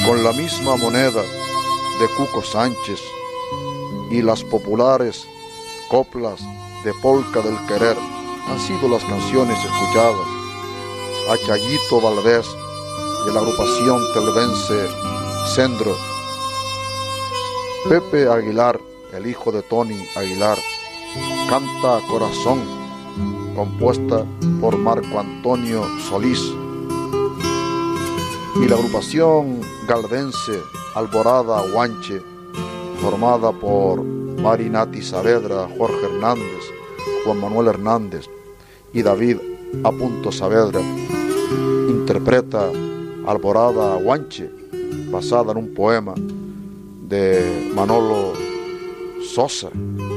con la misma moneda de Cuco Sánchez y las populares coplas de Polca del Querer han sido las canciones escuchadas. A Chayito Valdés de la agrupación teledense Sendro, Pepe Aguilar, el hijo de Tony Aguilar, canta Corazón, compuesta por Marco Antonio Solís, y la agrupación galdense Alborada Guanche, formada por Marinati Saavedra, Jorge Hernández, Juan Manuel Hernández y David A. Saavedra, interpreta Alborada Guanche, basada en un poema de Manolo Sosa.